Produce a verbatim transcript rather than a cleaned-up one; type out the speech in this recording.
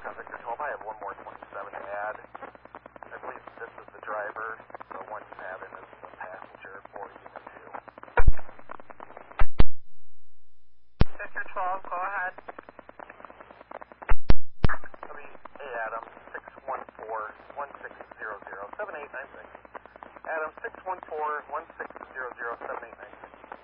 Falcon Victor twelve, I have one more twenty-seven to add. I believe this is the driver. The one you have in is the passenger for unit two. Victor twelve, go ahead. I mean, hey Adam, six one four, one six zero zero, seven eight nine six. Adam, six one four, one six zero zero, seven eight nine six.